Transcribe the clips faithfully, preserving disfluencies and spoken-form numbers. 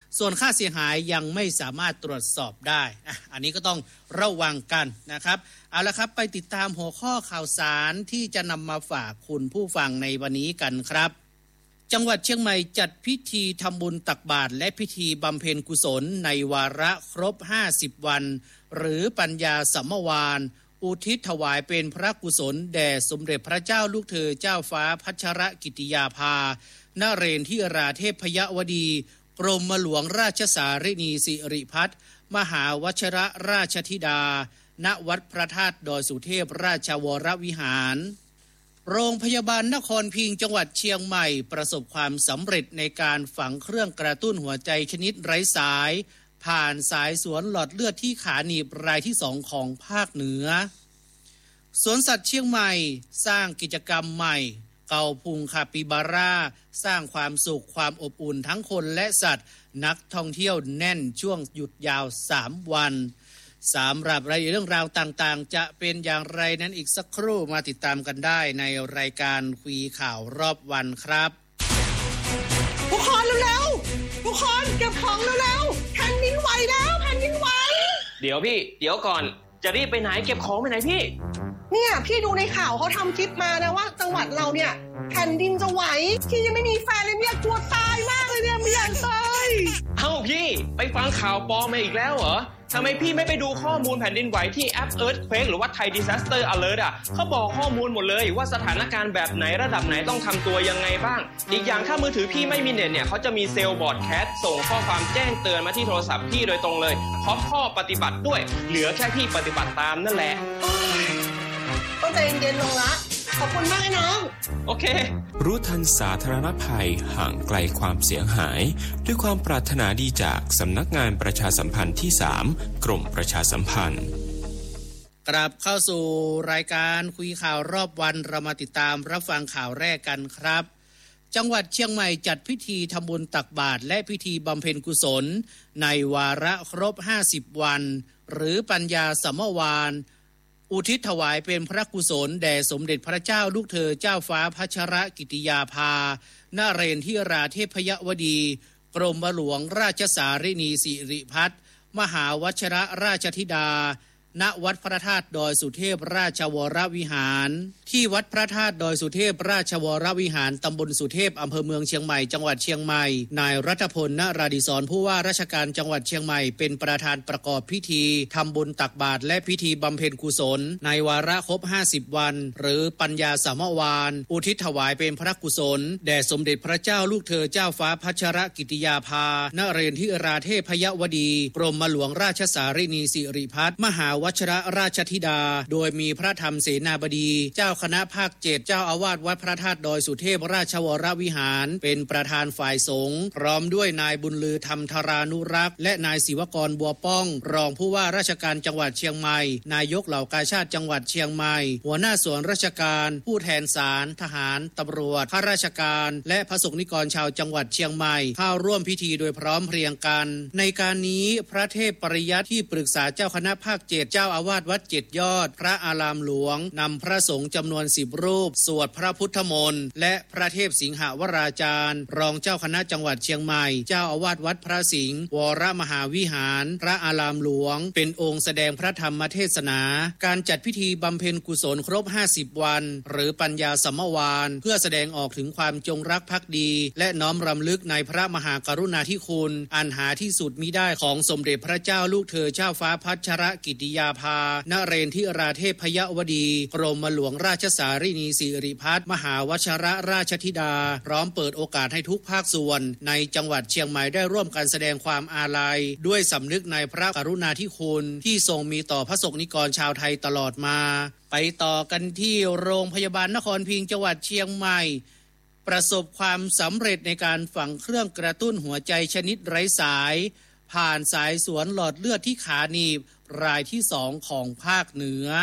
ส่วนค่าเสียหายยังไม่สามารถตรวจสอบได้อ่ะอันนี้ก็ต้องระวังกันนะครับเอาละครับไปติดตามหัวข้อข่าวสารที่จะนำมาฝากคุณผู้ฟังในวันนี้กันครับจังหวัดเชียงใหม่จัดพิธีทำบุญตักบาตรและพิธีบำเพ็ญกุศลในวาระครบห้าสิบวันหรือปัญญาสัมมวานอุทิศถวายเป็นพระกุศลแด่สมเด็จพระเจ้าลูกเธอเจ้าฟ้าพัชรกิติยาภานเรนทิราเทพยวดีกรมหลวงราชสารินีสิริพัฒน์มหาวชรราชธิดาณวัดพระธาตุดอยสุเทพราชวรวิหารโรงพยาบาลนครพิงค์จังหวัดเชียงใหม่ประสบความสำเร็จในการฝังเครื่องกระตุ้นหัวใจชนิดไร้สายผ่านสายสวนหลอดเลือดที่ขาหนีบรายที่สองของภาคเหนือสวนสัตว์เชียงใหม่สร้างกิจกรรมใหม่เกาพุงคาปิบาร่าสร้างความสุขความอบอุ่นทั้งคนและสัตว์นักท่องเที่ยวแน่นช่วงหยุดยาวสามวันสำหรับรายเรื่องราวต่างๆจะเป็นอย่างไรนั้นอีกสักครู่มาติดตามกันได้ในรายการคุยข่าวรอบวันครับทุกคนเร็วๆทุกคนเก็บของเร็วๆแผ่นดินไหวแล้วแผ่นดินไหวเดี๋ยวพี่เดี๋ยวก่อนจะรีบไปไหนเก็บของไปไหนพี่เนี่ยพี่ดูในข่าวเขาทำคลิปมานะว่าจังหวัดเราเนี่ยแผ่นดินจะไหวพี่ยังไม่มีแฟนเลยเนี่ยกลัวตายมากเลยเนี่ยไม่อยากตายเอ้าพี่ไปฟังข่าวปลอมมาอีกแล้วเหรอทำไมพี่ไม่ไปดูข้อมูลแผ่นดินไหวที่แอป Earthquake หรือว่า Thai Disaster Alert อ่ะเขาบอกข้อมูลหมดเลยว่าสถานการณ์แบบไหนระดับไหนต้องทำตัวยังไงบ้างอีกอย่างถ้ามือถือพี่ไม่มีเน็ตเนี่ยเขาจะมีเซลล์บอร์ดแคสต์ส่งข้อความแจ้งเตือนมาที่โทรศัพท์พี่โดยตรงเลยพร้อมข้อปฏิบัติด้วยเหลือแค่พี่ปฏิบัติตามนั่นแหละต้องใจเย็นๆลงละขอบคุณมากน้องโอเครู้ทันสาธารณภัยห่างไกลความเสียหายด้วยความปรารถนาดีจากสำนักงานประชาสัมพันธ์ที่สามกรมประชาสัมพันธ์กลับเข้าสู่รายการคุยข่าวรอบวันเรามาติดตามรับฟังข่าวแรกกันครับจังหวัดเชียงใหม่จัดพิธีทำบุญตักบาตรและพิธีบำเพ็ญกุศลในวาระครบห้าสิบวันหรือปัญญาสัมมวานอุทิศถวายเป็นพระกุศลแด่สมเด็จพระเจ้าลูกเธอเจ้าฟ้าพัชรกิติยาภานเรนทิราเทพยวดีกรมหลวงราชสารินีสิริพัฒน์มหาวชรราชธิดาณวัดพระธาตุดอยสุเทพราชวรวิหารที่วัดพระธาตุดอยสุเทพราชวรวิหารตำบลสุเทพอำเภอเมืองเชียงใหม่จังหวัดเชียงใหม่นายรัฐพล ณราดิศรผู้ว่าราชการจังหวัดเชียงใหม่เป็นประธานประกอบพิธีทำบุญตักบาตรและพิธีบำเพ็ญกุศลในวาระครบห้าสิบวันหรือปัญญาสัมมวานอุทิศถวายเป็นพระกุศลแด่สมเด็จพระเจ้าลูกเธอเจ้าฟ้าพัชรกิติยาภานเรนทิราเทพยวดีกรมหลวงราชสารินีสิริพัฒน์มหาวชรราชธิดาโดยมีพระธรรมเสนาบดีเจ้าคณะภาคเจ็ดเจ้าอาวาสวัดพระธาตุดอยสุเทพราชวรวิหารเป็นประธานฝ่ายสงฆ์พร้อมด้วยนายบุญลือธรรมธารานุรักษ์และนายศิวกรบัวป้องรองผู้ว่าราชการจังหวัดเชียงใหม่นายกเหล่ากาชาดจังหวัดเชียงใหม่หัวหน้าส่วนราชการผู้แทนศาลทหารตำรวจข้าราชการและพระสงฆ์นิกรชาวจังหวัดเชียงใหม่เข้าร่วมพิธีโดยพร้อมเพรียงกันในการนี้พระเทพปริยัติที่ปรึกษาเจ้าคณะภาคเจ็ดเจ้าอาวาสวัดเจ็ดยอดพระอารามหลวงนำพระสงฆ์จำนวนสิบรูปสวดพระพุทธมนต์และพระเทพสิงหวราจารย์รองเจ้าคณะจังหวัดเชียงใหม่เจ้าอาวาสวัดพระสิงห์วรมหาวิหารพระอารามหลวงเป็นองค์แสดงพระธรรมเทศนาการจัดพิธีบำเพ็ญกุศลครบห้าสิบวันหรือปัญญาสัมมวานเพื่อแสดงออกถึงความจงรักภักดีและน้อมรำลึกในพระมหากรุณาธิคุณอันหาที่สุดมิได้ของสมเด็จพระเจ้าลูกเธอเจ้าฟ้าพัชรกิติยาภานเรนทิราเทพยวดีกรมหลวงราชสารินีสิริพัฒน์มหาวชรราชธิดาพร้อมเปิดโอกาสให้ทุกภาคส่วนในจังหวัดเชียงใหม่ได้ร่วมกันแสดงความอาลัยด้วยสำนึกในพระกรุณาธิคุณที่ทรงมีต่อพระสงฆ์นิกรชาวไทยตลอดมาไปต่อกันที่โรงพยาบาลนครพิงค์จังหวัดเชียงใหม่ประสบความสำเร็จในการฝังเครื่องกระตุ้นหัวใจชนิดไร้สายผ่านสายสวนหลอดเลือดที่ขาหนีบรายที่สองของภาคเหนือ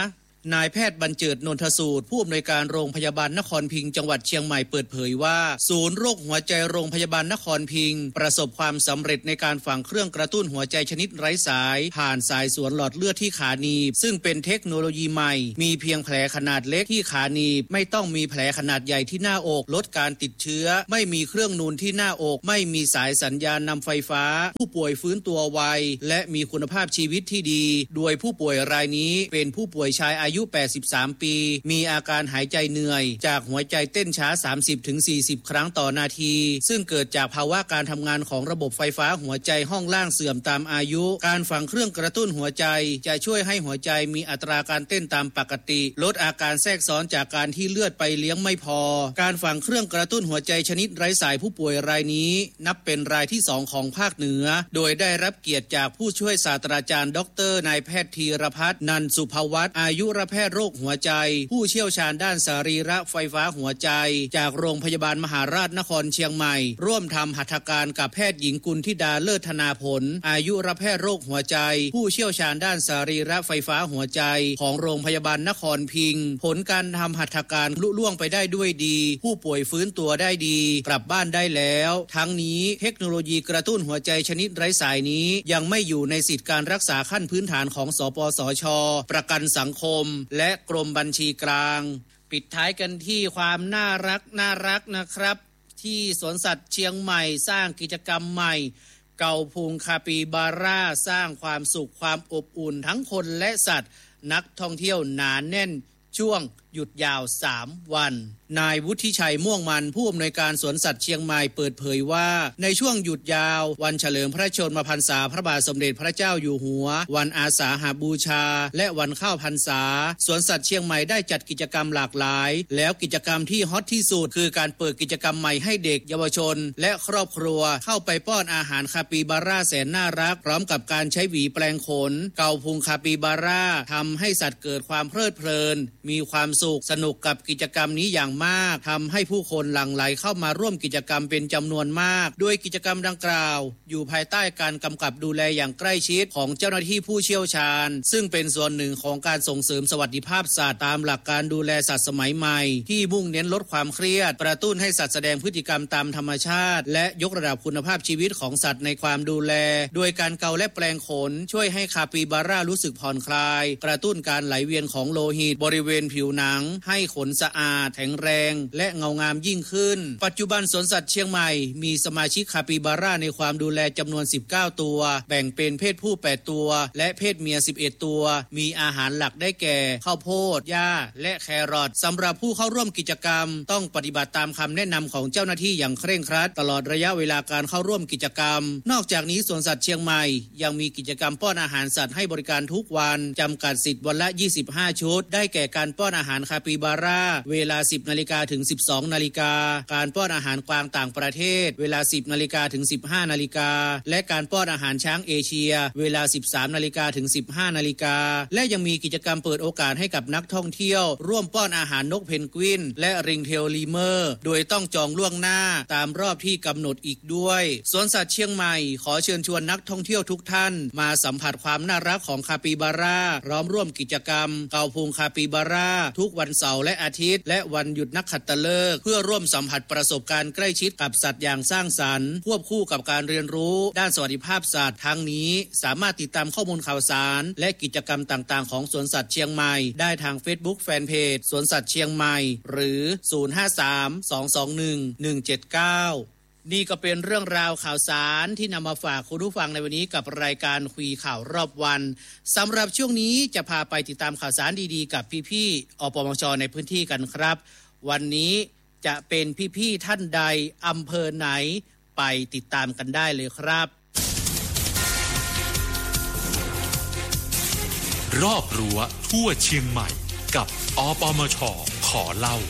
นายแพทย์บรรเจิดนนทสูตรผู้อำนวยการโรงพยาบาลนครพิงค์จังหวัดเชียงใหม่เปิดเผยว่าศูนย์โรคหัวใจโรงพยาบาลนครพิงค์ประสบความสำเร็จในการฝังเครื่องกระตุ้นหัวใจชนิดไร้สายผ่านสายสวนหลอดเลือดที่ขาหนีบซึ่งเป็นเทคโนโลยีใหม่มีเพียงแผลขนาดเล็กที่ขาหนีบไม่ต้องมีแผลขนาดใหญ่ที่หน้าอกลดการติดเชื้อไม่มีเครื่องนูนที่หน้าอกไม่มีสายสัญญาณนำไฟฟ้าผู้ป่วยฟื้นตัวไวและมีคุณภาพชีวิตที่ดีโดยผู้ป่วยรายนี้เป็นผู้ป่วยชายอายุแปดสิบสามปีมีอาการหายใจเหนื่อยจากหัวใจเต้นช้า สามสิบถึงสี่สิบ ครั้งต่อนาทีซึ่งเกิดจากภาวะการทำงานของระบบไฟฟ้าหัวใจห้องล่างเสื่อมตามอายุการฝังเครื่องกระตุ้นหัวใจจะช่วยให้หัวใจมีอัตราการเต้นตามปกติลดอาการแทรกซ้อนจากการที่เลือดไปเลี้ยงไม่พอการฝังเครื่องกระตุ้นหัวใจชนิดไร้สายผู้ป่วยรายนี้นับเป็นรายที่สองของภาคเหนือโดยได้รับเกียรติจากผู้ช่วยศาสตราจารย์ดรนายแพทย์ธีรพัฒน์นันสุภวัฒน์อายุรแพทย์โรคหัวใจผู้เชี่ยวชาญด้านสรีระไฟฟ้าหัวใจจากโรงพยาบาลมหาราชนครเชียงใหม่ร่วมทำหัตถการกับแพทย์หญิงกุลธิดาเลิศธนาผลอายุรแพทย์โรคหัวใจผู้เชี่ยวชาญด้านสรีระไฟฟ้าหัวใจของโรงพยาบาลนครพิงค์ผลการทำหัตถการลุล่วงไปได้ด้วยดีผู้ป่วยฟื้นตัวได้ดีกลับบ้านได้แล้วทั้งนี้เทคโนโลยีกระตุ้นหัวใจชนิดไร้สายนี้ยังไม่อยู่ในสิทธิการรักษาขั้นพื้นฐานของสปสช.ประกันสังคมและกรมบัญชีกลางปิดท้ายกันที่ความน่ารักน่ารักนะครับที่สวนสัตว์เชียงใหม่สร้างกิจกรรมใหม่เก่าพุงคาปิบาร่าสร้างความสุขความอบอุ่นทั้งคนและสัตว์นักท่องเที่ยวหนาแน่นช่วงหยุดยาวสามวันนายวุฒิชัยม่วงมันผู้อำนวยการสวนสัตว์เชียงใหม่เปิดเผยว่าในช่วงหยุดยาววันเฉลิมพระชนมพรรษาพระบาทสมเด็จพระเจ้าอยู่หัววันอาสาฬหบูชาและวันเข้าพรรษาสวนสัตว์เชียงใหม่ได้จัดกิจกรรมหลากหลายแล้วกิจกรรมที่ฮอตที่สุดคือการเปิดกิจกรรมใหม่ให้เด็กเยาวชนและครอบครัวเข้าไปป้อนอาหารคาปิบาร่าแสนน่ารักพร้อมกับการใช้หวีแปลงขนเกาพุงคาปิบาร่าทำให้สัตว์เกิดความเพลิดเพลินมีความสุขสนุกกับกิจกรรมนี้อย่างมากทำให้ผู้คนหลั่งไหลเข้ามาร่วมกิจกรรมเป็นจำนวนมากโดยกิจกรรมดังกล่าวอยู่ภายใต้การกำกับดูแลอย่างใกล้ชิดของเจ้าหน้าที่ผู้เชี่ยวชาญซึ่งเป็นส่วนหนึ่งของการส่งเสริมสวัสดิภาพสัตว์ตามหลักการดูแลสัตว์สมัยใหม่ที่มุ่งเน้นลดความเครียดกระตุ้นให้สัตว์แสดงพฤติกรรมตามธรรมชาติและยกระดับคุณภาพชีวิตของสัตว์ในความดูแลโดยการเกาและแปลงขนช่วยให้คาปิบาร่ารู้สึกผ่อนคลายกระตุ้นการไหลเวียนของโลหิตบริเวณผิวหนังให้ขนสะอาดแข็งแรงและเงางามยิ่งขึ้นปัจจุบันสวนสัตว์เชียงใหม่มีสมาชิกคาปิบาร่าในความดูแลจำนวนสิบเก้าตัวแบ่งเป็นเพศผู้แปดตัวและเพศเมียสิบเอ็ดตัวมีอาหารหลักได้แก่ข้าวโพดหญ้าและแครอทสำหรับผู้เข้าร่วมกิจกรรมต้องปฏิบัติตามคำแนะนำของเจ้าหน้าที่อย่างเคร่งครัดตลอดระยะเวลาการเข้าร่วมกิจกรรมนอกจากนี้สวนสัตว์เชียงใหม่ยังมีกิจกรรมป้อนอาหารสัตว์ให้บริการทุกวันจำกัดสิทธิ์วันละยี่สิบห้าชุดได้แก่การป้อนอาหารคาปิบาร่าเวลาสิบนาฬิกาถึงสิบสองนาฬิกาการป้อนอาหารกวางต่างประเทศเวลาสิบนาฬิกาถึงสิบห้านาฬิกาและการป้อนอาหารช้างเอเชียเวลาสิบสามนาฬิกาถึงสิบห้านาฬิกาและยังมีกิจกรรมเปิดโอกาสให้กับนักท่องเที่ยวร่วมป้อนอาหารนกเพนกวินและริงเทลลีเมอร์โดยต้องจองล่วงหน้าตามรอบที่กำหนดอีกด้วยสวนสัตว์เชียงใหม่ขอเชิญชวนนักท่องเที่ยวทุกท่านมาสัมผัสความน่ารักของคาปิบาร่าพร้อมร่วมกิจกรรมเกาพุงคาปิบาร่าทุกวันเสาร์และอาทิตย์และวันหยุดนักขัตฤกษ์เพื่อร่วมสัมผัสประสบการณ์ใกล้ชิดกับสัตว์อย่างสร้างสรรค์ควบคู่กับการเรียนรู้ด้านสวัสดิภาพสัตว์ทั้งนี้สามารถติดตามข้อมูลข่าวสารและกิจกรรมต่างๆของสวนสัตว์เชียงใหม่ได้ทาง Facebook Fanpage สวนสัตว์เชียงใหม่หรือศูนย์ ห้า สาม สอง สอง หนึ่ง หนึ่ง เจ็ด เก้านี่ก็เป็นเรื่องราวข่าวสารที่นำมาฝากคุณผู้ฟังในวันนี้กับรายการคุยข่าวรอบวันสำหรับช่วงนี้จะพาไปติดตามข่าวสารดีๆกับพี่ๆอปมช.ในพื้นที่กันครับวันนี้จะเป็นพี่ๆท่านใดอำเภอไหนไปติดตามกันได้เลยครับรอบรั้วทั่วเชียงใหม่กับอปมช.ขอเล่า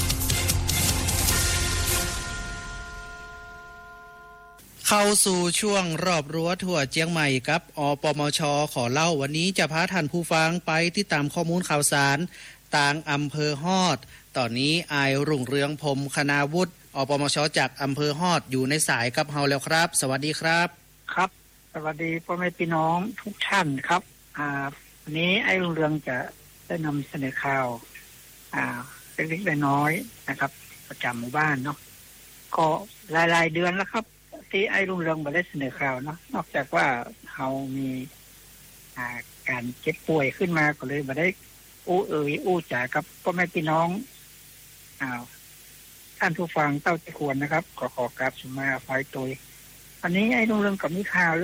เข้าสู่ช่วงรอบรั้วทั่วเชียงใหม่กับอปมช.ขอเล่าวันนี้จะพาท่านผู้ฟังไปติดตามข้อมูลข่าวสารต่างอำเภอฮอดตอนนี้อายรุ่งเรืองพรหมคณาวุฒิอปมช.จากอำเภอฮอดอยู่ในสายกับเฮาแล้วครับสวัสดีครับครับสวัสดีพ่อแม่พี่น้องทุกท่านครับอ่าวันนี้ไอ้รุ่งเรืองจะได้นำเสนอข่าวอ่าเล็กๆน้อยๆนะครับประจำหมู่บ้านเนาะก็หลายๆเดือนแล้วครับที่ไอ้รุ่งเรืองมาได้เสนอข่าวเนาะนอกจากว่าเขามีอ่าการเจ็บป่วยขึ้นมาก็เลยมาได้อู้เอ๋ยอู้จ๋ากับพ่อแม่พี่น้องอ่าท่านผู้ฟังเต้าที่ควรนะครับขอขอกราบสมาไฟตัวอันนี้ไอ้รุ่งเรืองกับมีข่าว